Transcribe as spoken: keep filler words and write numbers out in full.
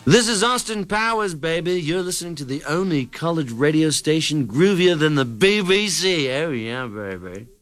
This is Austin Powers, baby. You're listening to the only college radio station groovier than the B B C. Oh, yeah, baby.